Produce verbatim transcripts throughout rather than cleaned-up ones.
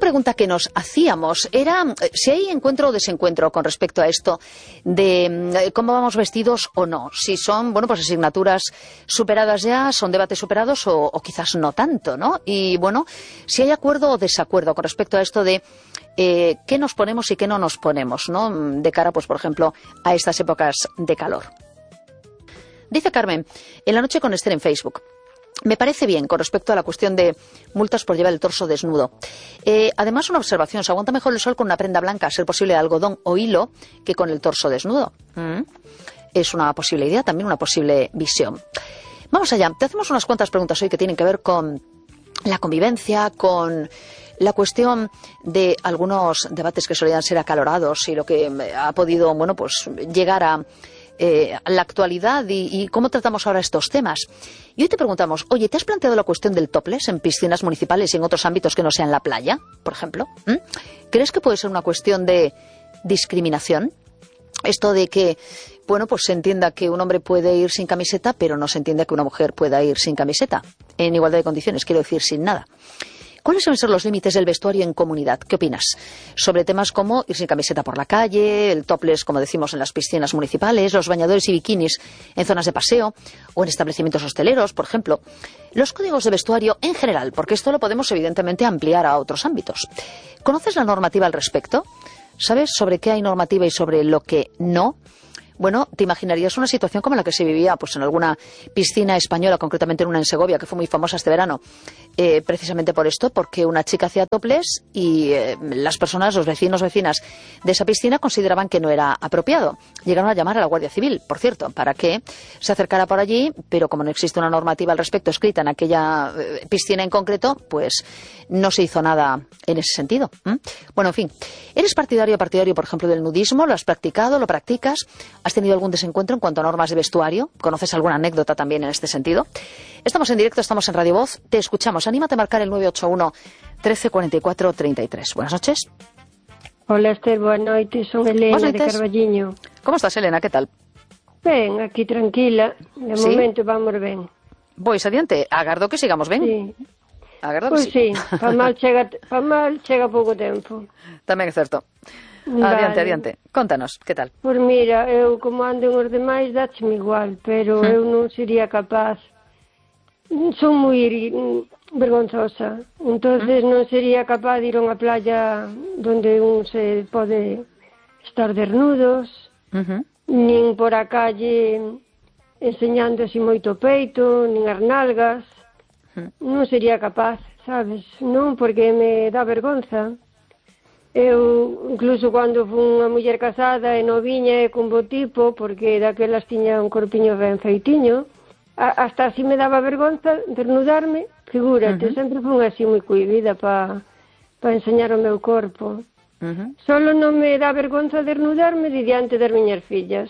pregunta que nos hacíamos era si hay encuentro o desencuentro con respecto a esto de cómo vamos vestidos o no. Si son, bueno, pues asignaturas superadas ya, son debates superados o, o quizás no tanto, ¿no? Y bueno, si hay acuerdo o desacuerdo con respecto a esto de eh, qué nos ponemos y qué no nos ponemos, ¿no? De cara, pues por ejemplo, a estas épocas de calor. Dice Carmen, en la noche con Esther en Facebook. Me parece bien con respecto a la cuestión de multas por llevar el torso desnudo. Eh, además, una observación, se aguanta mejor el sol con una prenda blanca, a ser posible de algodón o hilo, que con el torso desnudo. Mm. Es una posible idea, también una posible visión. Vamos allá, te hacemos unas cuantas preguntas hoy que tienen que ver con la convivencia, con la cuestión de algunos debates que solían ser acalorados y lo que ha podido, bueno, pues llegar a Eh, la actualidad y, y cómo tratamos ahora estos temas. Y hoy te preguntamos, oye, ¿te has planteado la cuestión del topless en piscinas municipales y en otros ámbitos que no sean la playa, por ejemplo? ¿Mm? ¿Crees que puede ser una cuestión de discriminación? Esto de que, bueno, pues se entienda que un hombre puede ir sin camiseta, pero no se entiende que una mujer pueda ir sin camiseta, en igualdad de condiciones, quiero decir, sin nada. ¿Cuáles suelen ser los límites del vestuario en comunidad? ¿Qué opinas? Sobre temas como ir sin camiseta por la calle, el topless, como decimos, en las piscinas municipales, los bañadores y bikinis en zonas de paseo o en establecimientos hosteleros, por ejemplo. Los códigos de vestuario en general, porque esto lo podemos evidentemente ampliar a otros ámbitos. ¿Conoces la normativa al respecto? ¿Sabes sobre qué hay normativa y sobre lo que no? Bueno, te imaginarías una situación como la que se vivía pues en alguna piscina española, concretamente en una en Segovia, que fue muy famosa este verano, eh, precisamente por esto, porque una chica hacía topless y eh, las personas, los vecinos, vecinas de esa piscina consideraban que no era apropiado. Llegaron a llamar a la Guardia Civil, por cierto, para que se acercara por allí, pero como no existe una normativa al respecto escrita en aquella eh, piscina en concreto, pues no se hizo nada en ese sentido. ¿Mm? Bueno, en fin, ¿eres partidario o partidario, por ejemplo, del nudismo? ¿Lo has practicado? ¿Lo practicas? ¿Has tenido algún desencuentro en cuanto a normas de vestuario? ¿Conoces alguna anécdota también en este sentido? Estamos en directo, estamos en Radio Voz, te escuchamos. Anímate a marcar el nueve ocho uno, trece cuarenta y cuatro, treinta y tres. Buenas noches. Hola, Esther, boa noite, son Elena de Carballiño. ¿Cómo estás, Elena? ¿Qué tal? Ben, aquí tranquila, de ¿Sí? momento vamos ben. Pois adiante, agardo que sigamos ben. Sí. Agardo Pois que sí. sí, pa mal chega, pa mal chega pouco tempo. Tamén é certo. Vale. Adiante, adiante. Contanos, que tal? Pois mira, eu como ando en os demais, dácheme igual, pero ¿Mm? eu non sería capaz. Son moi vergonzosa, entonces non sería capaz de ir a unha playa onde un se pode estar desnudos, Uh-huh. nin por a calle enseñando así moito peito, nin as nalgas. Non sería capaz, sabes? Non, porque me dá vergonza. Eu, incluso cando fui unha muller casada e noviña e con bo tipo, porque daquelas tiña un corpiño ben feitiño, a, hasta así me daba vergonza desnudarme, figúrate, uh-huh. Sempre fui así moi cohibida para pa enseñar o meu corpo. Uh-huh. Solo non me dá vergonza desnudarme de diante das miñas fillas.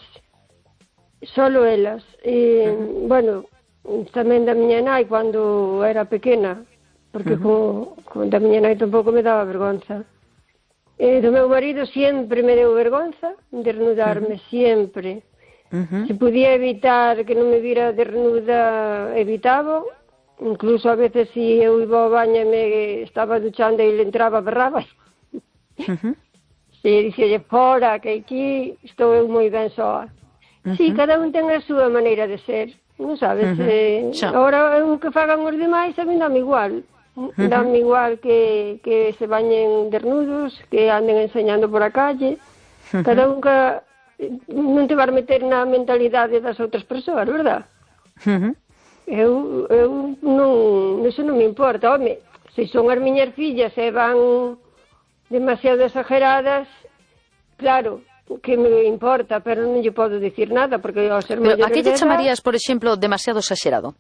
Solo elas. E, uh-huh. Bueno, tamén da miña nai cando era pequena, porque uh-huh. con, con da miña nai tampouco me daba vergonza. E do meu marido sempre me deu vergonza desnudarme, uh-huh. Sempre. Uh-huh. Se podía evitar que non me vira desnuda, evitaba. Incluso a veces si eu iba ao baño e me estaba duchando e ele entraba, berraba. Uh-huh. Si, dixelle, fora, que aquí estou eu moi ben soa. Uh-huh. Si, cada un ten a súa maneira de ser. Non sabes, uh-huh. eh, so. Ahora o que fagan os demais a mí dame igual. Uh-huh. Dame igual que, que se bañen desnudos, que anden enseñando por a calle. Uh-huh. Cada un que non te vas meter na mentalidade das outras persoas, verdad? Uh-huh. Eu, eu non, eso non me importa. Home, se son as miñas fillas e van demasiado exageradas, claro, que me importa, pero non lle podo dicir nada, porque ao ser pero a que lle edad, chamarías, por exemplo, demasiado exagerado?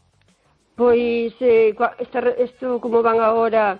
Pois, eh, isto como van agora,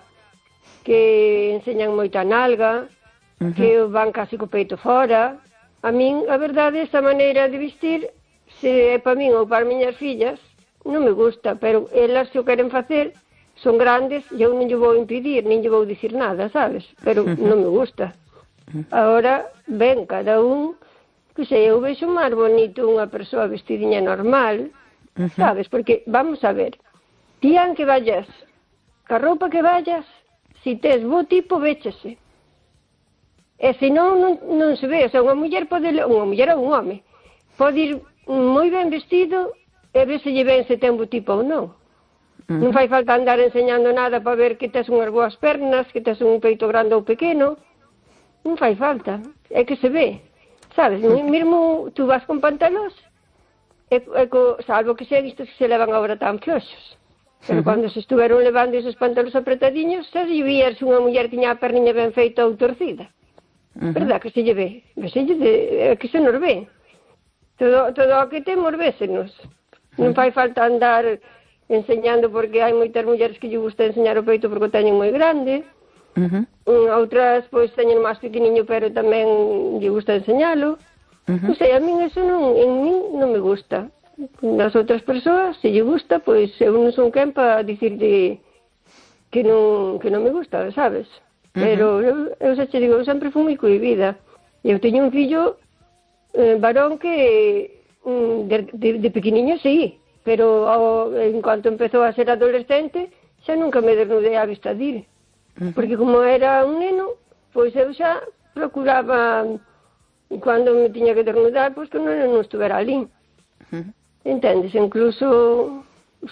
que enseñan moita nalga, uh-huh. Que van casi co peito fora. A min, a verdade, esta maneira de vestir, se é para min ou para as miñas fillas, non me gusta, pero elas se o queren facer, son grandes, e eu non lle vou impedir, nin lle vou dicir nada, sabes? Pero uh-huh. Non me gusta. Uh-huh. Ahora, ben, cada un, que sei, eu vexo máis bonito unha persoa vestidinha normal, uh-huh. Sabes? Porque, vamos a ver, ti aunque vayas, ca roupa que vayas, se tes bo tipo, véchese. E senón non, non se ve, o sea, unha muller pode, unha muller ou un home, pode ir moi ben vestido e ver se lle ben se ten bo tipo ou non. Uh-huh. Non fai falta andar enseñando nada para ver que tes unhas boas pernas, que tes un peito grande ou pequeno. Non fai falta, é que se ve. Sabes, uh-huh. Mesmo tú vas con pantalós, e, e co, salvo que sea vistos que se levan agora tan floxos. Pero uh-huh. Cando se estuveron levando esos pantalós apretadiños, xa se vías unha muller que tiña a perniña ben feita ou torcida. Uh-huh. Verdad que se lle ve? Se lle de, é que se nos ve. Todo, todo o que temos vésenos. Uh-huh. Non fai falta andar enseñando, porque hai moitas mulleres que lle gusta enseñar o peito porque o teñen moi grande. Uh-huh. Outras, pois, teñen máis pequeniño, pero tamén lle gusta enseñalo. Uh-huh. Non sei, a min eso non, en min non me gusta. Nas outras persoas, se lle gusta, pois eu non son quen para dicirlle que non, que non me gusta, sabes? Uh-huh. Pero eu, eu xa te digo, eu sempre fui moi cohibida. Eu teño un fillo eh, varón que de, de, de pequeniño, sí, pero ao, en cuanto empezou a ser adolescente, xa nunca me desnudei á vista dele. Uh-huh. Porque como era un neno, pois eu xa procuraba, cando me tiña que desnudar, pois que o neno non estuvera ali. Uh-huh. Entendes? Incluso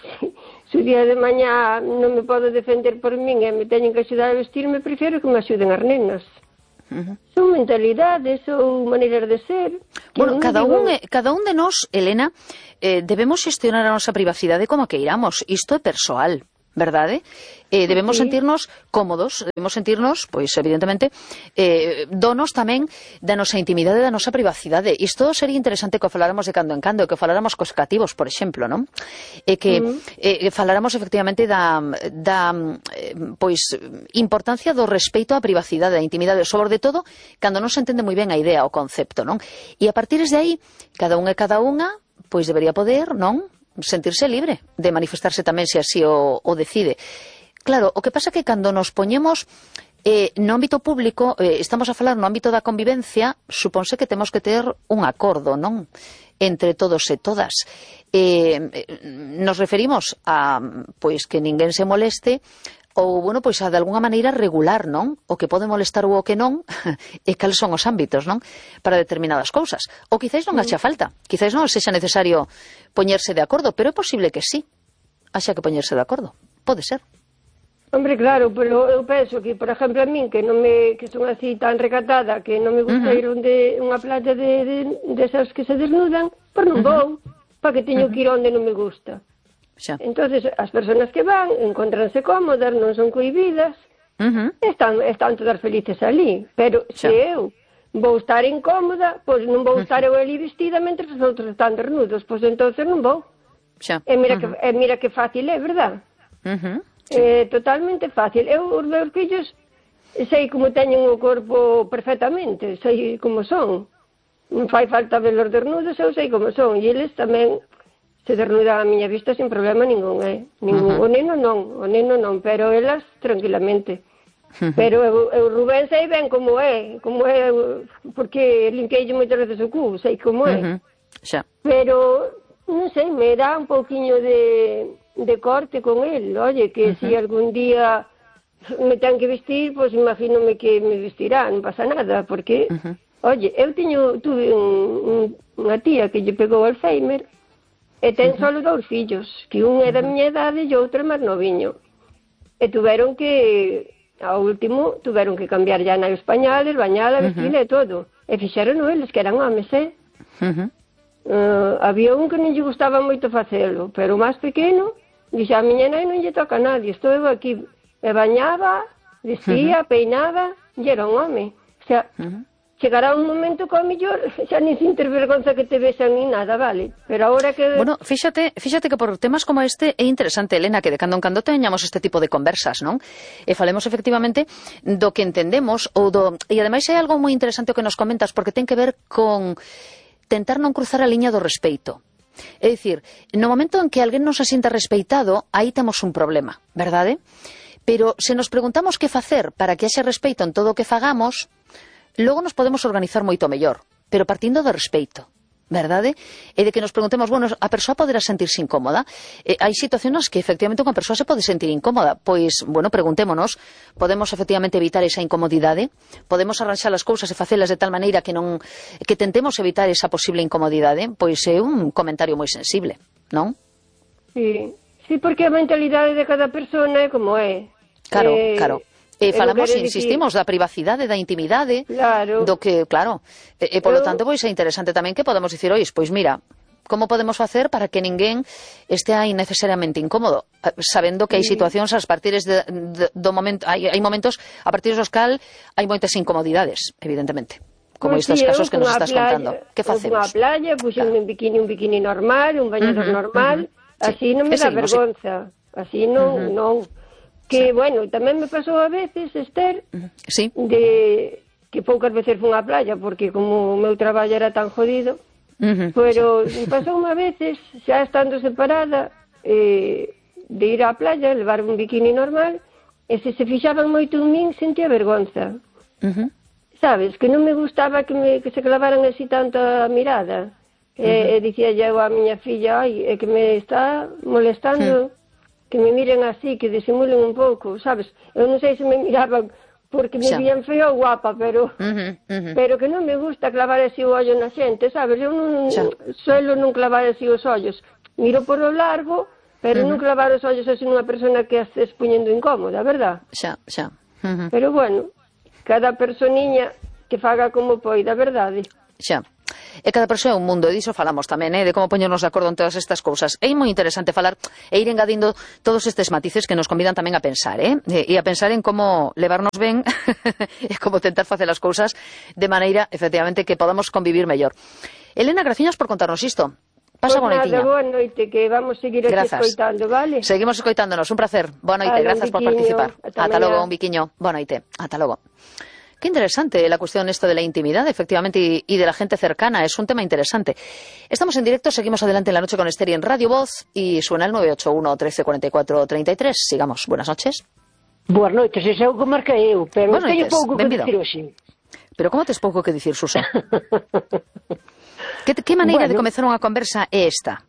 se o día de mañá non me podo defender por min e me teñen que axudar a vestirme, prefiro que me axuden as nenas. Uh-huh. Son mentalidades, son maneiras de ser. Bueno, cada digo... un, cada un de nós, Elena, eh, debemos xestionar a nosa privacidade como que iramos. Isto é persoal, verdade? Eh, debemos sí. sentirnos cómodos, debemos sentirnos, pois, evidentemente, eh, donos tamén da nosa intimidade, da nosa privacidade. Isto sería interesante que o faláramos de cando en cando, que o faláramos cos cativos, por exemplo, non? E que uh-huh. eh, faláramos efectivamente da, da eh, pois, importancia do respeito á privacidade, á intimidade, sobre todo, cando non se entende moi ben a idea, o concepto, non? E a partir de aí, cada un e cada unha, pois debería poder, non? Sentirse libre de manifestarse tamén se así o, o decide. Claro, o que pasa é que cando nos poñemos eh, no ámbito público, eh, estamos a falar no ámbito da convivencia, suponse que temos que ter un acordo, non? Entre todos e todas. Eh, nos referimos a, pois, que ninguén se moleste, ou, bueno, pois, a de alguna maneira regular, non? O que pode molestar ou o que non, e cales son os ámbitos, non? Para determinadas cousas. Ou quizáis non haxa falta, quizáis non sexa necesario poñerse de acordo, pero é posible que sí, haxa que poñerse de acordo. Pode ser. Hombre, claro, pero eu penso que, por exemplo, a min, que non me, que son así tan recatada, que non me gusta uh-huh. ir onde unha playa de, de, de esas que se desnudan, pois non vou, uh-huh. para que teño uh-huh. que ir onde non me gusta. Xa. Entonces, as persoas que van, encontranse cómodas, non son cohibidas, uh-huh. están, están todas felices ali, pero Xa. se eu vou estar incómoda, pois non vou estar eu ali vestida mentre os outros están desnudos, pois entonces non vou. Xa. E mira, uh-huh. que, e mira que fácil é, verdad? Uh-huh. É totalmente fácil. Eu, os meus fillos, sei como teñen o corpo perfectamente, sei como son. Non fai falta velos desnudos, eu sei como son. E eles tamén se desnudan a miña vista sin problema ningún, eh? Ningún. Uh-huh. O neno non, o neno non, pero elas tranquilamente. Uh-huh. Pero eu, eu Rubén sei ben como é, como é, porque limpiei moitas veces o cu, sei como é. Uh-huh. Xa. Pero, non sei, me dá un pouquiño de... de corte con él, oye, que uh-huh. si algún día me ten que vestir, pues imagínome que me vestirá, non pasa nada, porque, uh-huh. oye, eu teño, tuve un, un, unha tía que lle pegou Alzheimer e ten uh-huh. solo dous fillos, que un é da miña idade e outro é máis noviño, e tuveron que, ao último, tuveron que cambiar ya naos pañales, bañala, vestila uh-huh. e todo, e fixeron eles, que eran homes, eh? Uh-huh. Uh, había un que non lle gustaba moito facelo, pero o máis pequeno dixe, a miña nai non lle toca a nadie, estou eu aquí, e bañaba, vestía, uh-huh. peinaba, e era un home. O sea, uh-huh. chegará un momento que ao mellor xa nin sin ter vergonza que te vexan ni nada, vale? Pero agora que... Bueno, fíxate, fíxate que por temas como este é interesante, Elena, que de cando en cando teñamos este tipo de conversas, non? E falemos efectivamente do que entendemos, ou do... E ademais hai algo moi interesante o que nos comentas, porque ten que ver con tentar non cruzar a liña do respeito. É dicir, no momento en que alguén non se sienta respeitado, aí temos un problema, verdade? Pero se nos preguntamos que facer para que haxe respeito en todo o que fagamos, logo nos podemos organizar moito mellor, pero partindo do respeito, verdade? E de que nos preguntemos, bueno, a persoa poderá sentirse incómoda. Eh, hai situacións que efectivamente unha persoa se pode sentir incómoda. Pois, bueno, preguntémonos, podemos efectivamente evitar esa incomodidade? Podemos arranxar as cousas e facelas de tal maneira que non que tentemos evitar esa posible incomodidade? Pois é un comentario moi sensible, non? Sí, sí, porque a mentalidade de cada persona é como é. Claro, eh... claro. E falamos, e insistimos, da privacidade, da intimidade, claro. do que, claro, e, e polo tanto, pois é interesante tamén que podemos dicir, ois, pois mira, como podemos facer para que ninguén estea innecesariamente incómodo, sabendo que hai situacións as partires de, de, do momento, hai, hai momentos a partir dos cal hai moitas incomodidades, evidentemente, como pues estes sí, casos que nos estás playa, contando. Que facemos? Unha playa, puxen claro. un bikini, un bikini normal, un bañador uh -huh, normal, uh -huh. así sí. non me dá vergonza, así non, uh -huh. non. Que, sí. bueno, tamén me pasou a veces, Esther, sí. de que poucas veces fun á playa, porque como o meu traballo era tan jodido, uh -huh. pero sí. me pasou unha veces, xa estando separada, eh, de ir á playa, levar un bikini normal, e se se fixaban moito en min, sentía vergonza. Uh -huh. Sabes, que non me gustaba que, me, que se clavaran así tanto a mirada. Uh -huh. E, e dicía eu a miña filla, ai, é que me está molestando... Uh -huh. que me miren así, que disimulen un pouco, sabes? Eu non sei se me miraban porque me vían fea ou guapa, pero uh -huh, uh -huh. pero que non me gusta clavar así o ollo na xente, sabes? Eu non suelo non clavar así os ollos. Miro por o largo, pero uh -huh. non clavar os ollos así nunha persona que a estés puñendo incómoda, verdad? Xa, xa. Uh -huh. Pero bueno, cada personiña que faga como poida, verdade? Xa. E cada persoa é un mundo, e diso falamos tamén, eh, de como poñernos de acordo en todas estas cousas. É moi interesante falar e ir engadindo todos estes matices que nos convidan tamén a pensar, eh? E a pensar en como levarnos ben e como tentar facer as cousas de maneira, efectivamente, que podamos convivir mellor. Elena, graciñas por contarnos isto. Pasa pues boa noitiña. Boa noite, que vamos seguir aquí escoitando, vale? Seguimos escoitándonos, un placer. Boa noite, vale, grazas por participar. Ata, Ata logo, un biquiño. Boa noite. Ata logo. Qué interesante la cuestión esto de la intimidad, efectivamente, y, y de la gente cercana. Es un tema interesante. Estamos en directo, seguimos adelante en la noche con Esther en Radio Voz y suena el nueve ocho uno, trece, cuarenta y cuatro, treinta y tres. Sigamos. Buenas noches. Boas noites, ese é o que marquei eu, pero Buenas teño noites. pouco que Benvido. dicir hoxe. Pero como tes pouco que dicir, Susa? que, que maneira bueno. de comezar unha conversa é esta?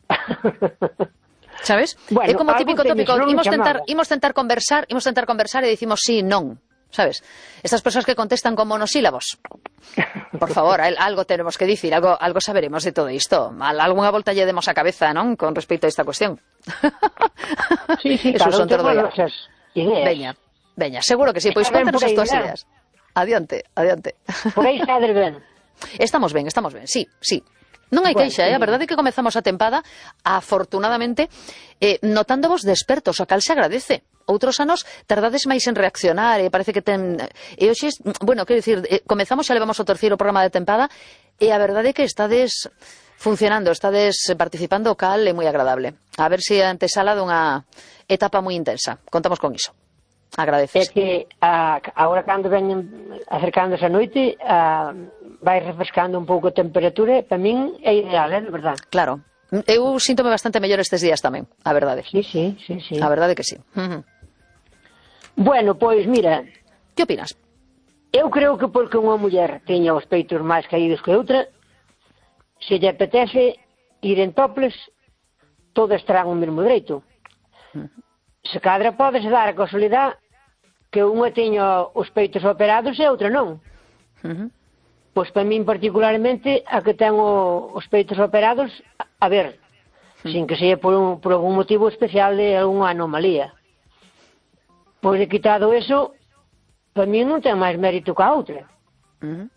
Sabes? Bueno, é como típico tópico, imos tentar, chamaba. imos tentar conversar, imos tentar conversar e dicimos sí, non. ¿Sabes? Estas persoas que contestan con monosílabos. Por favor, algo tenemos que dicir, algo, algo saberemos de todo isto. Alguna volta lle demos a cabeza, non? Con respecto a esta cuestión. Sí, sí, Eso claro, son todo ideas. Veña, veña, seguro que sí. Pois cuéntanos as túas ideas. Adiante, adiante. Por aí está del ben. Estamos ben, estamos ben, sí, sí. Non hai queixa, eh? A verdade é que comezamos a tempada, afortunadamente, eh, notándovos de expertos, a cal se agradece. Outros anos tardades máis en reaccionar e parece que ten... E hoxe, bueno, quero dicir, eh, comezamos, xa levamos o terceiro programa de tempada e a verdade é que estades funcionando, estades participando, o cal é moi agradable. A ver se a antesala dunha etapa moi intensa. Contamos con iso. Agradeces. É que a, agora cando veñen acercándose a noite a, vai refrescando un pouco a temperatura, para min é ideal, é de verdade. Claro. Eu síntome bastante mellor estes días tamén, a verdade. Sí, sí, sí, sí. A verdade que sí. Uh -huh. Bueno, pois mira... Que opinas? Eu creo que porque unha muller teña os peitos máis caídos que outra, se lle apetece ir en toples, todas terán o mesmo dereito. Uh -huh. Se cadra podese dar a casualidade que unha teña os peitos operados e outra non. Uh -huh. Pois para min particularmente a que ten o, os peitos operados, a ver, uh -huh. sin que seja por, un, por algún motivo especial de algunha anomalía. Pois de quitado eso, para min non ten máis mérito que a outra. Uh -huh.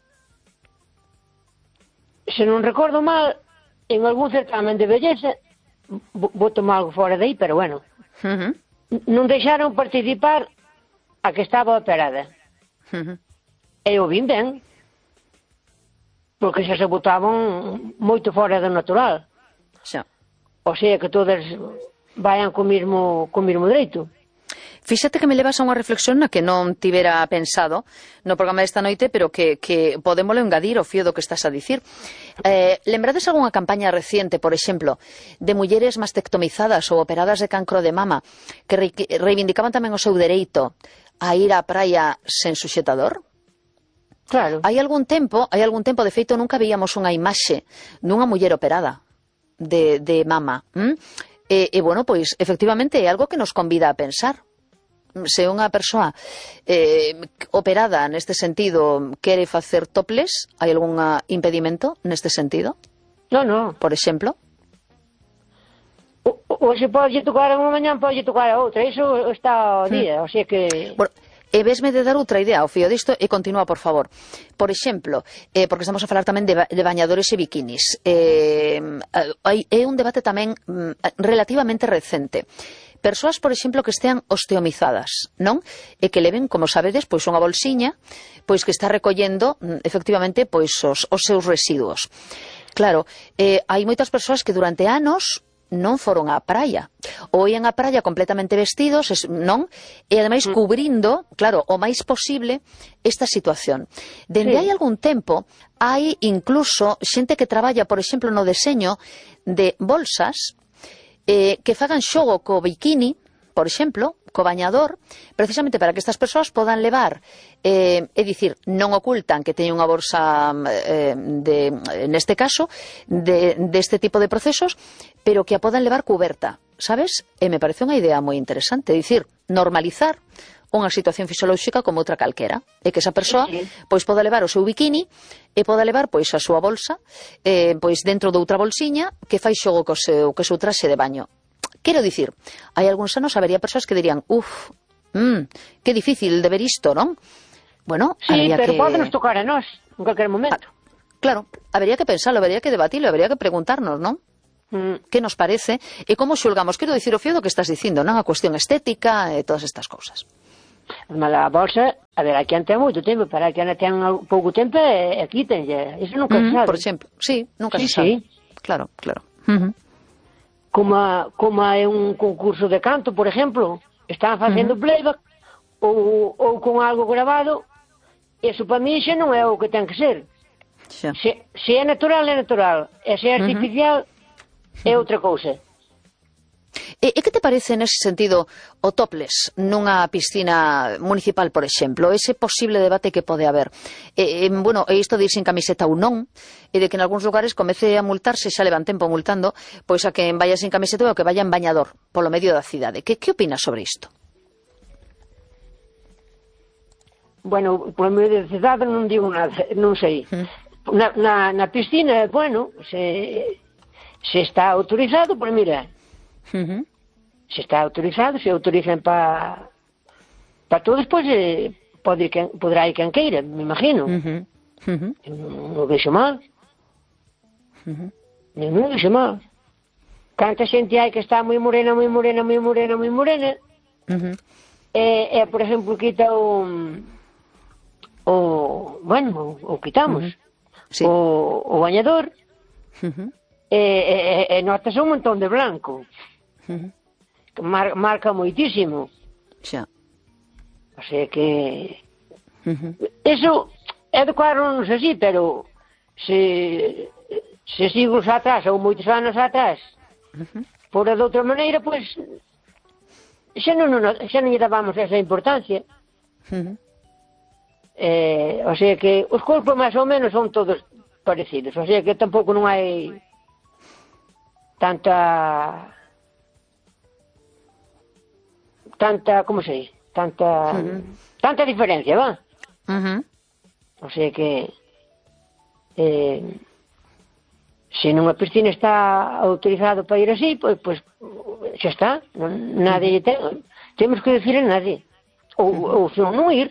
Se non recordo mal, en algún certamen de belleza, vou tomar algo fora de aí, pero bueno, uh -huh. non deixaron participar a que estaba operada. Uh -huh. E eu vim ben, porque xa se botaban moito fora do natural. Xa. O sea que todas vayan co mismo, co mismo dereito. Fíxate que me levas a unha reflexión na que non tivera pensado no programa desta noite, pero que, que podémolo engadir ao fío do que estás a dicir. Eh, lembrades algunha campaña reciente, por exemplo, de mulleres mastectomizadas ou operadas de cancro de mama que re, reivindicaban tamén o seu dereito a ir á praia sen suxetador? Claro. Hai algún tempo, hai algún tempo, de feito, nunca veíamos unha imaxe dunha muller operada de, de mama. ¿Mm? E, e, bueno, pois, efectivamente, é algo que nos convida a pensar. Se unha persoa eh, operada neste sentido quere facer topless, hai algún impedimento neste sentido? No, no. Por exemplo? O, o se pode tocar unha mañá, pode tocar a outra. Iso está ao día, hmm. o sea que... Bueno, e vesme de dar outra idea ao fío disto e continúa, por favor. Por exemplo, eh, porque estamos a falar tamén de, ba de bañadores e biquinis. Eh, é un debate tamén mm, relativamente recente. Persoas, por exemplo, que estean osteomizadas, non? E que leven, como sabedes, pois unha bolsiña, pois que está recollendo, efectivamente, pois os, os seus residuos. Claro, eh, hai moitas persoas que durante anos non foron á praia, ou ian á praia completamente vestidos, non? E ademais cubrindo, claro, o máis posible esta situación. Dende sí. hai algún tempo, hai incluso xente que traballa, por exemplo, no deseño de bolsas eh, que fagan xogo co bikini, por exemplo, co bañador, precisamente para que estas persoas podan levar, eh, é dicir, non ocultan que teñen unha bolsa, eh, de, neste caso, de, deste tipo de procesos, pero que a podan levar cuberta, sabes? E me parece unha idea moi interesante, é dicir, normalizar unha situación fisiolóxica como outra calquera, e que esa persoa sí, sí. pois poda levar o seu bikini e poda levar pois a súa bolsa eh, pois dentro de outra bolsiña que fai xogo co seu, co seu traxe de baño. Quero dicir, hai algúns anos habería persoas que dirían, uff, mmm, que difícil de ver isto, non? Bueno, sí, habría pero que... podenos tocar a nós, en calquer momento. Ah, claro, habería que pensarlo, habería que debatirlo, habería que preguntarnos, non? Mm. Que nos parece e como xulgamos. Quero dicir o fío do que estás dicindo, non? A cuestión estética e todas estas cousas. Mas a bolsa, a ver, aquí ante moito tempo, para que ante ten pouco tempo, e aquí ten, iso nunca mm, se sabe. Por exemplo, sí, nunca sí, se sabe. Sí. Claro, claro. Uh -huh. Como, a, como é un concurso de canto, por exemplo, están facendo uh -huh. playback ou, ou con algo grabado, eso para mí xa non é o que ten que ser. Xa. Se, se é natural, é natural, e se é artificial, uh -huh. é outra cousa. E, e que te parece nese sentido o topless nunha piscina municipal, por exemplo? Ese posible debate que pode haber. E, e, bueno, e isto de ir sin camiseta ou non, e de que en algúns lugares comece a multarse, xa levan tempo multando, pois a que vaya sin camiseta ou que vaya en bañador polo medio da cidade. Que, que opinas sobre isto? Bueno, polo medio da cidade non digo nada, non sei. Mm. Na, na, na piscina, bueno, se, se está autorizado, pois mira... Uh -huh. Se está autorizado, se autorizan para para todo, despois eh, pode ir quen, podrá ir quen queira, me imagino. Uh -huh. Uh -huh. Non, non vexo mal. Uh -huh. Non, non vexo mal. Canta xente hai que está moi morena, moi morena, moi morena, moi morena. Uh -huh. E, e, por exemplo, quita o o, bueno, o, o quitamos. Uh -huh. Sí. O, o bañador. Uh -huh. E, e, e notas un montón de blanco. Uh -huh. Que mar, marca moitísimo. Xa. O sea que... Uh -huh. Eso é de cuadro, non sei si, pero se, se siglos atrás ou moitos anos atrás uh -huh. fora de outra maneira, pois xa non, non, xa non lle dábamos esa importancia. Uh -huh. eh, o sea que os corpos máis ou menos son todos parecidos, o sea que tampouco non hai tanta tanta, como se diz, tanta uh -huh. tanta diferencia, va? Uh -huh. O sea que eh, se nunha piscina está autorizado para ir así, pois, pois xa está, non, nadie uh -huh. ten, temos que decir a nadie ou, uh -huh. ou se non, non ir,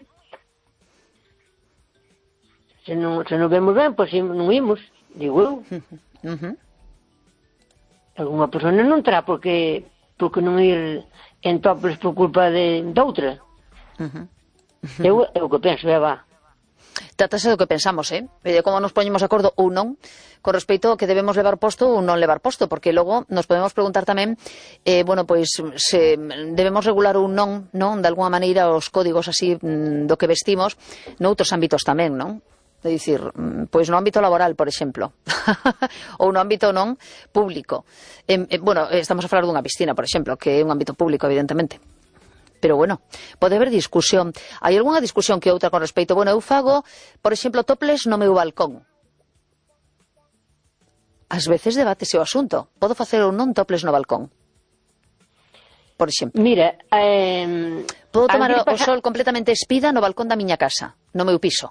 se non, se non vemos ben, pois non imos, digo eu. Uh -huh. Alguna persona non terá porque porque non ir en topless por culpa de, de outra. Uh -huh. Uh -huh. Eu, é o que penso, é va. Trátase do que pensamos, eh? E de como nos poñemos de acordo ou non con respecto ao que debemos levar posto ou non levar posto, porque logo nos podemos preguntar tamén, eh, bueno, pois, se debemos regular ou non, non, de alguma maneira os códigos así do que vestimos noutros ámbitos tamén, non? É dicir, pois no ámbito laboral, por exemplo, ou no ámbito non público. Eh, eh, bueno, estamos a falar dunha piscina, por exemplo, que é un ámbito público, evidentemente. Pero bueno, pode haber discusión. Hai algunha discusión que outra con respecto, bueno, eu fago, por exemplo, toples no meu balcón. Ás veces debatese o asunto. Podo facer ou non toples no balcón? Por exemplo. Mira, eh, podo tomar o, pasa... o sol completamente espida no balcón da miña casa, no meu piso.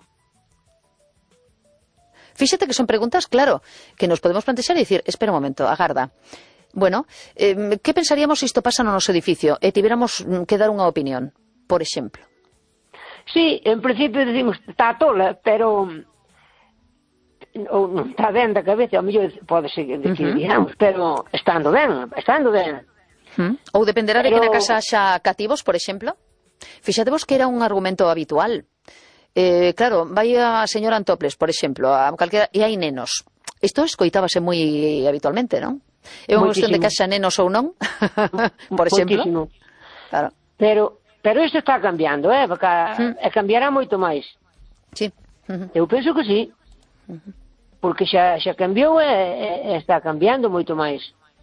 Fíxate que son preguntas, claro, que nos podemos plantexar e dicir, espera un momento, agarda. Bueno, eh, que pensaríamos se isto pasa no noso edificio e tivéramos que dar unha opinión, por exemplo? Sí, en principio decimos, está tola, pero ou non está ben da cabeza, ao mellor pode ser que uh-huh. digamos, pero estando ben, estando ben. Uh-huh. Ou dependerá pero... de que na casa haxa cativos, por exemplo? Fíxatevos que era un argumento habitual. Eh, claro, vai a señora Antoples, por exemplo, a calquera, e hai nenos. Isto escoitábase moi habitualmente, non? É unha cuestión de que haxa nenos ou non, por exemplo. Moitísimo. Claro. Pero, pero isto está cambiando, eh? Porque uh-huh. e cambiará moito máis. Sí. Uh-huh. Eu penso que sí. Uh-huh. Porque xa, xa cambiou e, e está cambiando moito máis.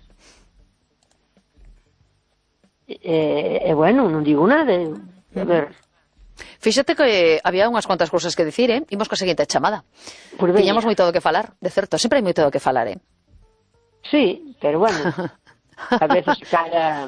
E, e bueno, non digo nada. A ver... Fíxate que había unhas cuantas cousas que dicir, eh? Imos coa seguinte chamada. Tiñamos moito do que falar, de certo, sempre hai moito do que falar, eh? Sí, pero bueno, a veces cara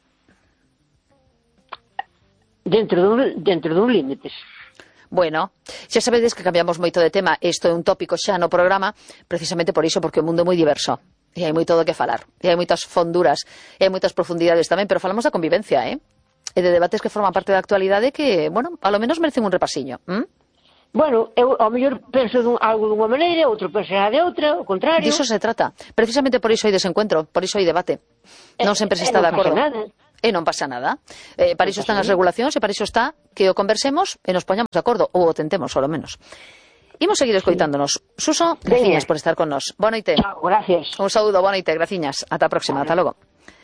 dentro dun, dentro dun límites. Bueno, xa sabedes que cambiamos moito de tema, isto é un tópico xa no programa, precisamente por iso, porque o mundo é moi diverso, e hai moito do que falar, e hai moitas fonduras, e hai moitas profundidades tamén, pero falamos da convivencia, eh? E de debates que forman parte da actualidade que, bueno, a lo menos merecen un repasiño, ¿m? Bueno, eu ao mellor penso dun, algo dunha maneira, outro pensará de outra, o contrario. Diso se trata. Precisamente por iso hai desencuentro, por iso hai debate. Non sempre se está de acordo. E non pasa nada. Eh, para iso están as regulacións e para iso está que o conversemos e nos poñamos de acordo, ou o tentemos, ao menos. Imos seguir escoitándonos. Suso, graciñas por estar con nos. Boa noite. Chao, gracias. Un saúdo, boa noite, graciñas. Ata a próxima, ata logo.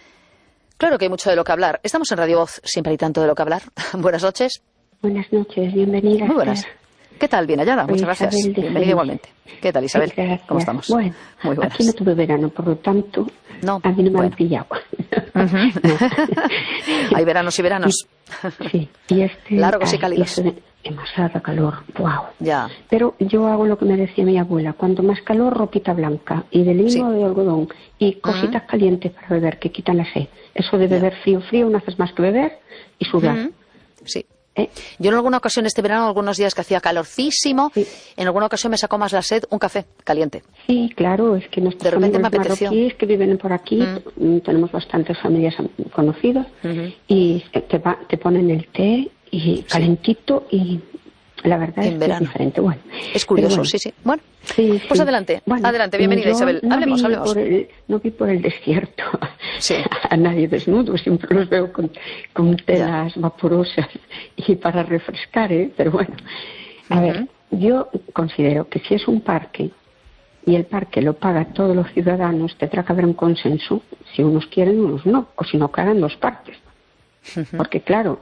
Claro que hay mucho de lo que hablar. Estamos en Radio Voz, siempre hay tanto de lo que hablar. Buenas noches. Buenas noches, bienvenida. Muy buenas. ¿Qué tal? Bien hallada, muchas gracias. Bienvenida igualmente. ¿Qué tal, Isabel? Gracias. ¿Cómo estamos? Bueno, muy buenas. Aquí no tuve verano, por lo tanto, no, a mí no me bueno. han pillado. Uh-huh. No. Hay veranos y veranos. Sí, y este... Largos y cálidos. Demasiada calor, wow. Ya. Pero yo hago lo que me decía mi abuela, cuanto más calor, ropita blanca, y de lino sí. o de algodón, y cositas uh-huh. calientes para beber, que quitan la sed. Eso de beber frío, frío, no haces más que beber y sudar. Uh-huh. Sí. ¿Eh? Yo en alguna ocasión este verano, algunos días que hacía calorcísimo, sí. en alguna ocasión me sacó más la sed un café caliente. Sí, claro, es que nuestros de repente me apeteció. marroquíes que viven por aquí, mm. tenemos bastantes familias conocidas, uh-huh. y te, va, te ponen el té y sí. calentito y la verdad en es verano. que es diferente. Bueno, es curioso, bueno. sí, sí. Bueno, sí, pues sí. adelante, bueno, adelante, bienvenida Isabel. No hablemos, vi hablemos. Por el, no vi por el desierto sí. a nadie desnudo, siempre los veo con, con telas ya. vaporosas y para refrescar, ¿eh? Pero bueno, a uh-huh. ver, yo considero que si es un parque y el parque lo paga todos los ciudadanos, tendrá que haber un consenso, si unos quieren, unos no, o si no, que hagan dos partes. Uh-huh. Porque claro,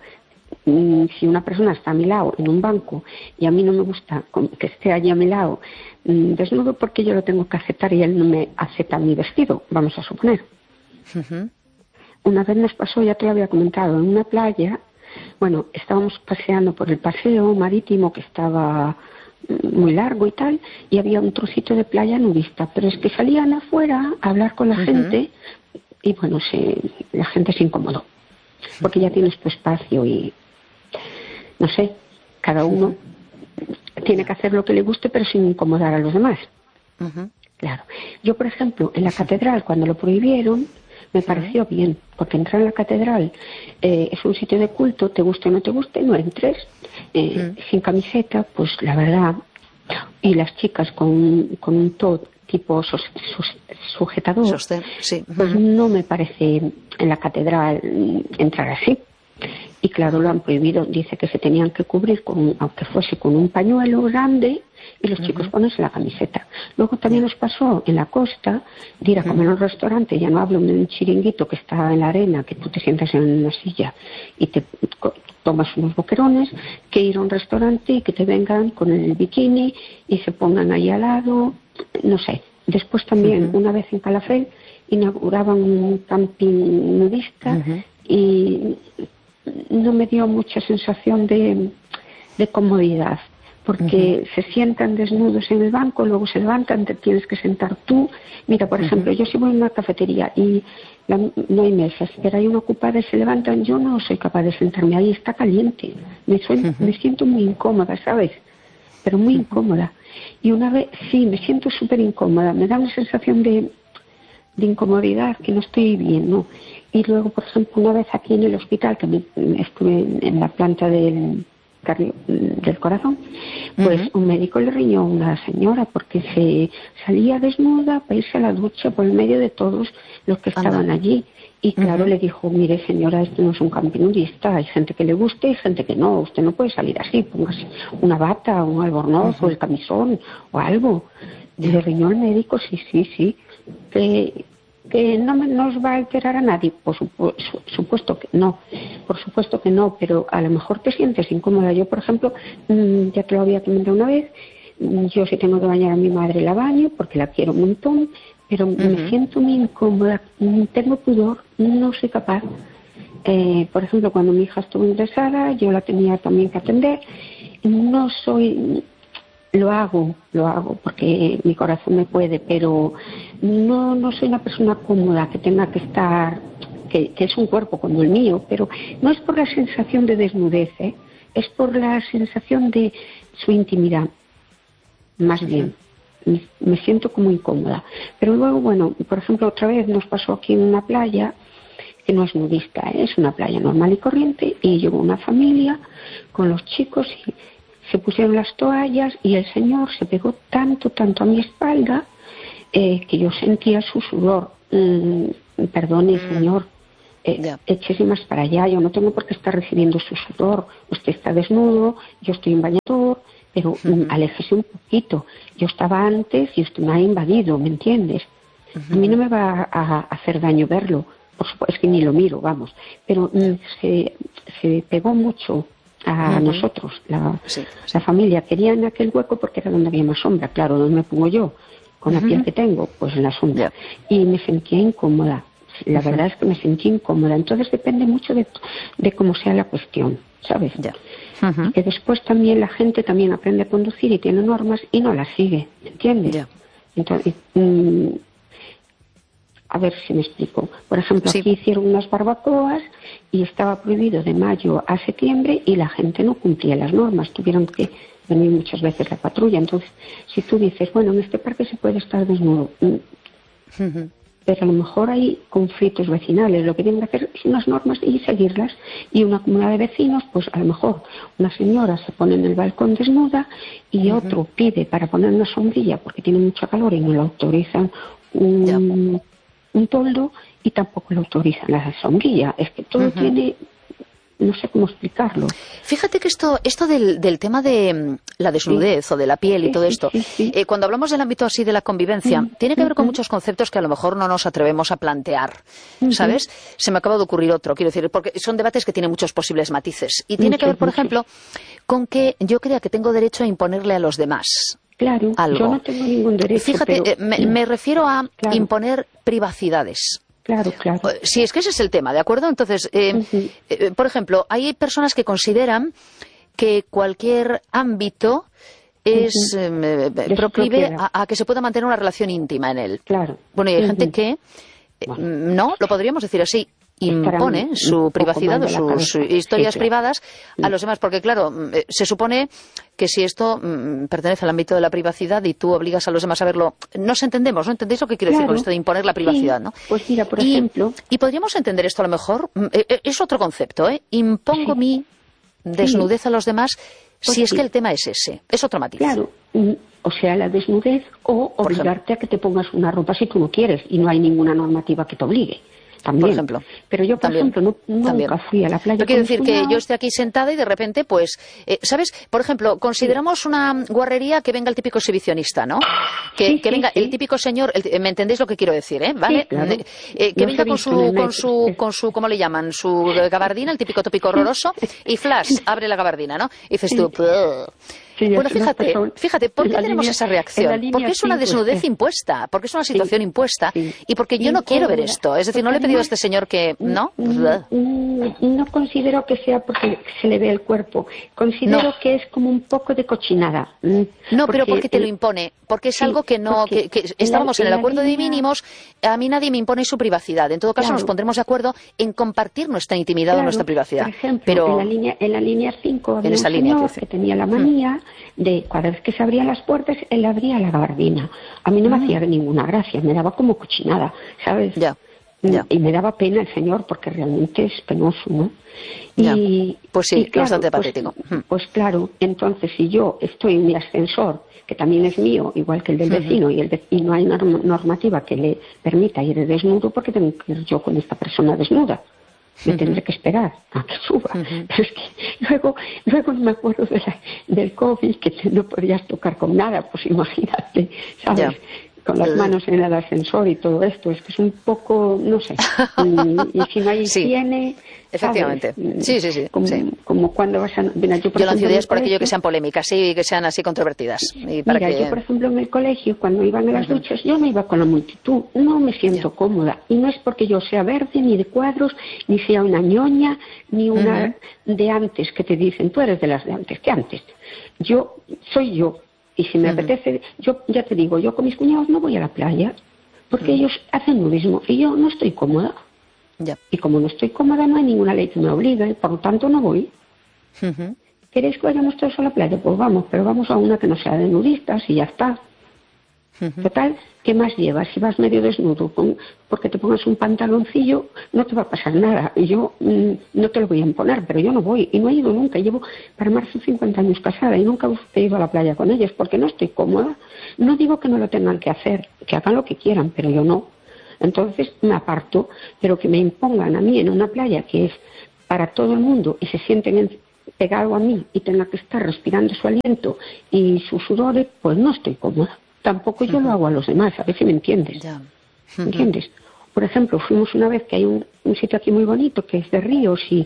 si una persona está a mi lado en un banco y a mí no me gusta que esté allí a mi lado desnudo, porque yo lo tengo que aceptar y él no me acepta mi vestido, vamos a suponer. Uh-huh. Una vez nos pasó, ya te lo había comentado, en una playa, bueno, estábamos paseando por el paseo marítimo que estaba muy largo y tal, y había un trocito de playa nudista, pero es que salían afuera a hablar con la uh-huh. gente y bueno, se, la gente se incomodó, porque ya tienes tu espacio y no sé, cada uno tiene que hacer lo que le guste pero sin incomodar a los demás. Uh-huh. Claro. Yo, por ejemplo, en la catedral, cuando lo prohibieron, me pareció bien, porque entrar en la catedral eh, es un sitio de culto, te guste o no te guste, no entres eh, uh-huh. sin camiseta, pues la verdad, y las chicas con, con un top tipo sus, sus, sujetador, Sostén, sí. uh-huh. pues no me parece en la catedral entrar así. Y claro, lo han prohibido, dice que se tenían que cubrir, con, aunque fuese con un pañuelo grande, y los uh-huh. chicos ponerse la camiseta. Luego también nos pasó en la costa de ir a comer a un restaurante, ya no hablo de un chiringuito que está en la arena, que tú te sientas en una silla y te tomas unos boquerones, que ir a un restaurante y que te vengan con el bikini y se pongan ahí al lado, no sé. Después también, uh-huh. una vez en Calafell, inauguraban un camping nudista uh-huh. y no me dio mucha sensación de, de comodidad, porque uh-huh. se sientan desnudos en el banco, luego se levantan, te tienes que sentar tú. Mira, por uh-huh. ejemplo, yo si voy a una cafetería y la, no hay mesas, pero hay una ocupada y se levantan, yo no soy capaz de sentarme ahí, está caliente. Me, soy, uh-huh. me siento muy incómoda, ¿sabes? Pero muy uh-huh. incómoda. Y una vez, sí, me siento súper incómoda, me da una sensación de, de incomodidad, que no estoy bien, ¿no? Y luego, por ejemplo, una vez aquí en el hospital, que me, estuve en, en la planta del... del corazón, pues uh-huh. un médico le riñó a una señora porque se salía desnuda para irse a la ducha por el medio de todos los que estaban Anda. allí. Y claro, uh-huh. le dijo, mire señora, esto no es un camping nudista, hay gente que le guste y gente que no, usted no puede salir así, póngase una bata, un albornoz uh-huh. o el camisón o algo. Y le riñó el médico, sí, sí, sí, que... que no nos va a alterar a nadie, por supu- su- supuesto que no, por supuesto que no, pero a lo mejor te sientes incómoda. Yo, por ejemplo, mmm, ya te lo había comentado una vez, mmm, yo si tengo que bañar a mi madre la baño porque la quiero un montón, pero uh-huh. me siento muy incómoda, tengo pudor, no soy capaz. Eh, por ejemplo, cuando mi hija estuvo ingresada, yo la tenía también que atender, no soy... Lo hago, lo hago porque mi corazón me puede, pero no, no soy una persona cómoda que tenga que estar, que, que es un cuerpo como el mío, pero no es por la sensación de desnudez, ¿eh? Es por la sensación de su intimidad, más bien. Me, me siento como incómoda. Pero luego, bueno, por ejemplo, otra vez nos pasó aquí en una playa, que no es nudista, ¿eh? Es una playa normal y corriente, y llegó una familia con los chicos y se pusieron las toallas y el señor se pegó tanto, tanto a mi espalda eh, que yo sentía su sudor. Mm, perdone, mm. señor, eh, yeah. échese más para allá, yo no tengo por qué estar recibiendo su sudor. Usted está desnudo, yo estoy en bañador, pero uh-huh. mm, aléjese un poquito. Yo estaba antes y usted me ha invadido, ¿me entiendes? Uh-huh. A mí no me va a, a hacer daño verlo, por supuesto, es que ni lo miro, vamos. Pero mm, se, se pegó mucho a uh-huh. nosotros, la, sí, sí. la familia. Quería en aquel hueco porque era donde había más sombra, claro, donde me pongo yo, con uh-huh. la piel que tengo, pues en la sombra. Yeah. Y me sentía incómoda, la uh-huh. verdad es que me sentí incómoda, entonces depende mucho de, de cómo sea la cuestión, ¿sabes? Yeah. Uh-huh. Y que después también la gente también aprende a conducir y tiene normas y no las sigue, ¿entiendes? Yeah. Entonces, mmm, a ver si me explico. Por ejemplo, sí. aquí hicieron unas barbacoas y estaba prohibido de mayo a septiembre y la gente no cumplía las normas. Tuvieron que venir muchas veces la patrulla. Entonces, si tú dices, bueno, en este parque se puede estar desnudo, uh-huh. pero a lo mejor hay conflictos vecinales. Lo que tienen que hacer es unas normas y seguirlas. Y una comunidad de vecinos, pues a lo mejor una señora se pone en el balcón desnuda y uh-huh. otro pide para poner una sombrilla porque tiene mucha calor y no lo autorizan un... Yeah. un toldo y tampoco lo autorizan la sombrilla. Es que todo uh-huh. tiene, no sé cómo explicarlo. Fíjate que esto esto del, del tema de la desnudez sí. o de la piel y sí, todo esto, sí, sí, sí. Eh, cuando hablamos del ámbito así de la convivencia, uh-huh. tiene que ver con uh-huh. muchos conceptos que a lo mejor no nos atrevemos a plantear, uh-huh. ¿sabes? Se me acaba de ocurrir otro, quiero decir, porque son debates que tienen muchos posibles matices. Y tiene uh-huh. que ver, por uh-huh. ejemplo, con que yo crea que tengo derecho a imponerle a los demás. Claro, algo. Yo no tengo ningún derecho. Fíjate, pero... me, me refiero a claro. imponer privacidades. Claro, claro. Si es que ese es el tema, ¿de acuerdo? Entonces, eh, uh-huh. eh, por ejemplo, hay personas que consideran que cualquier ámbito es uh-huh. eh, proclive a, a que se pueda mantener una relación íntima en él. Claro. Bueno, y hay uh-huh. gente que, eh, bueno. no, lo podríamos decir así, impone su privacidad o sus historias sí, claro. privadas a los demás, porque claro, se supone que si esto mm, pertenece al ámbito de la privacidad y tú obligas a los demás a verlo, nos entendemos, ¿no? ¿Entendéis lo que quiero claro. decir con esto de imponer la privacidad, sí. no? Pues mira, por y, ejemplo... Y podríamos entender esto a lo mejor, eh, es otro concepto, ¿eh? Impongo sí. mi desnudez sí. a los demás pues si es sí. que el tema es ese, es otro matiz. Claro, o sea, la desnudez o obligarte a que te pongas una ropa si tú no quieres y no hay ninguna normativa que te obligue. También. Por ejemplo. Pero yo, por también. ejemplo, no, nunca también. fui a la playa. Yo quiero decir que yo esté aquí sentada y de repente, pues, eh, ¿sabes? Por ejemplo, consideramos una guarrería que venga el típico exhibicionista, ¿no? Que, sí, que sí, venga sí. el típico señor, el, ¿me entendéis lo que quiero decir, eh? ¿Vale? Sí, claro. eh, que no venga con su, con su, con su, ¿cómo le llaman? Su gabardina, el típico tópico horroroso, y flash, abre la gabardina, ¿no? Y dices tú, Sí, bueno, fíjate, fíjate, ¿por qué tenemos línea, esa reacción? Porque es una desnudez sí. impuesta, porque es una situación sí, impuesta sí. y porque yo no quiero ver esto. Es decir, no le he pedido a este señor que... ¿No? No, no considero que sea porque se le ve el cuerpo. Considero no. que es como un poco de cochinada. No, porque pero porque te lo impone. Porque es sí, algo que no... Que, que estábamos en, la, en el acuerdo línea... de mínimos, a mí nadie me impone su privacidad. En todo caso, claro. nos pondremos de acuerdo en compartir nuestra intimidad claro. o nuestra privacidad. Por ejemplo, pero... en la línea en la línea cinco había en esa un señor línea que, que tenía la manía mm. de cada vez que se abrían las puertas, él abría la gabardina. A mí no mm. me hacía ninguna gracia, me daba como cochinada, ¿sabes? Ya. Ya. Y me daba pena el señor porque realmente es penoso, ¿no? Y, pues sí, y claro, bastante pues, patético. Pues claro, entonces si yo estoy en mi ascensor, que también es mío, igual que el del vecino, uh-huh. y, el de, y no hay norm- normativa que le permita ir desnudo, porque tengo que ir yo con esta persona desnuda. Me uh-huh. tendré que esperar a que suba. Uh-huh. Pero es que luego, luego me acuerdo de la, del COVID, que no podías tocar con nada, pues imagínate, ¿sabes? Yeah. Con las manos en el ascensor y todo esto, es que es un poco, no sé, y, y si no hay higiene... Sí, efectivamente, ¿sabes? sí, sí, sí. Como, sí. como cuando vas a... Mira, yo, por yo lanzo ideas por colegio, aquello que sean polémicas, sí, que sean así controvertidas. Y para mira, que... yo por ejemplo en el colegio, cuando iban a las uh-huh. duchas, yo no iba con la multitud, no me siento yeah. cómoda, y no es porque yo sea verde, ni de cuadros, ni sea una ñoña, ni una uh-huh. de antes que te dicen, tú eres de las de antes, que antes. Yo, soy yo. Y si me uh-huh. apetece, yo ya te digo, yo con mis cuñados no voy a la playa, porque uh-huh. ellos hacen nudismo y yo no estoy cómoda. Yeah. Y como no estoy cómoda, no hay ninguna ley que me obligue, por lo tanto no voy. Uh-huh. ¿Queréis que vayamos todos a la playa? Pues vamos, pero vamos a una que no sea de nudistas y ya está. Uh-huh. Total, ¿qué más llevas? Si vas medio desnudo, con, porque te pongas un pantaloncillo, no te va a pasar nada. Y yo mmm, no te lo voy a imponer, pero yo no voy. Y no he ido nunca. Llevo para marzo cincuenta años casada y nunca he ido a la playa con ellos porque no estoy cómoda. No digo que no lo tengan que hacer, que hagan lo que quieran, pero yo no. Entonces me aparto, pero que me impongan a mí en una playa que es para todo el mundo y se sienten en, pegado a mí y tenga que estar respirando su aliento y sus sudores, pues no estoy cómoda. Tampoco yo uh-huh. lo hago a los demás, a ver si me entiendes. Yeah. Uh-huh. ¿Me entiendes? Por ejemplo, fuimos una vez que hay un, un sitio aquí muy bonito que es de ríos y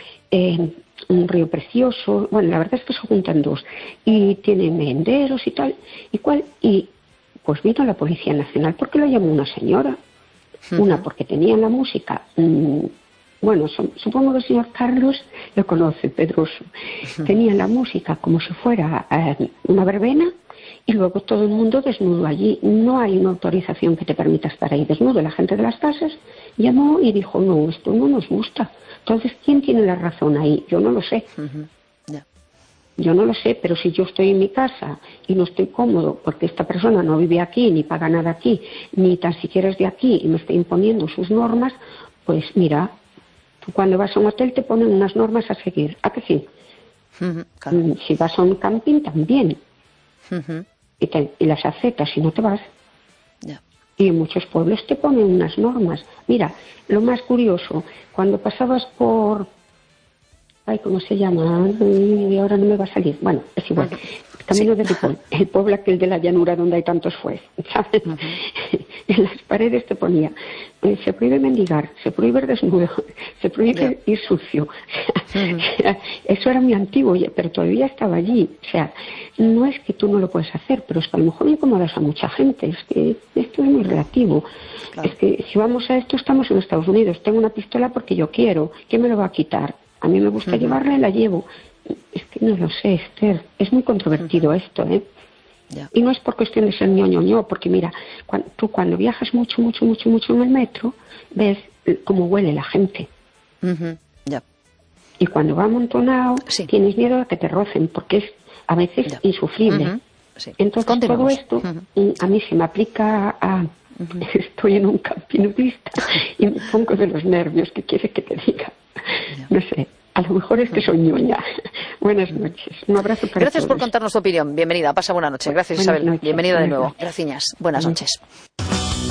eh, un río precioso. Bueno, la verdad es que se juntan dos y tiene menderos y tal y cual. Y pues vino la Policía Nacional porque lo llamó una señora. Uh-huh. Una porque tenían la música. Mmm, bueno, son, supongo que el señor Carlos lo conoce, Pedroso. Uh-huh. Tenían la música como si fuera eh, una verbena. Y luego todo el mundo desnudo allí. No hay una autorización que te permita estar ahí desnudo. La gente de las casas llamó y dijo, no, esto no nos gusta. Entonces, ¿quién tiene la razón ahí? Yo no lo sé. Uh-huh. Yeah. Yo no lo sé, pero si yo estoy en mi casa y no estoy cómodo porque esta persona no vive aquí, ni paga nada aquí, ni tan siquiera es de aquí y me está imponiendo sus normas, pues mira, tú cuando vas a un hotel te ponen unas normas a seguir. ¿A que sí? Uh-huh. Claro. Si vas a un camping también. Uh-huh. Y, te, y las aceptas si no te vas. Yeah. Y en muchos pueblos te ponen unas normas. Mira, lo más curioso, cuando pasabas por... Ay, ¿cómo se llama? Y ahora no me va a salir. Bueno, es igual. Camino sí. de Ripoll, el pueblo aquel de la llanura donde hay tantos fuez, ¿sabes? Uh-huh. En las paredes te ponía, eh, se prohíbe mendigar, se prohíbe ir desnudo, se prohíbe yeah. ir sucio. Uh-huh. O sea, eso era muy antiguo, pero todavía estaba allí. O sea, no es que tú no lo puedes hacer, pero es que a lo mejor incomodas a mucha gente. Es que esto es muy relativo. Claro. Es que si vamos a esto, estamos en Estados Unidos. Tengo una pistola porque yo quiero. ¿Quién me lo va a quitar? A mí me gusta uh-huh. llevarla y la llevo. Es que no lo sé, Esther. Es muy controvertido uh-huh. esto, ¿eh? Yeah. Y no es por cuestión de ser ñoño, ño, porque mira, cuando, tú cuando viajas mucho, mucho, mucho, mucho en el metro, ves cómo huele la gente. Uh-huh. Yeah. Y cuando va amontonado, sí. tienes miedo a que te rocen, porque es a veces yeah. insufrible. Uh-huh. Sí. Entonces todo esto uh-huh. a mí se me aplica a... Uh-huh. Estoy en un camping nudista y me pongo de los nervios, ¿qué quieres que te diga? Yeah. No sé. A lo mejor es que soy ñoña. Buenas noches. Un abrazo para Gracias todos. por contarnos tu opinión. Bienvenida. Pasa buena noche. Gracias, Buenas Isabel. noches. Bienvenida de Buenas nuevo. Gracias. Buenas noches.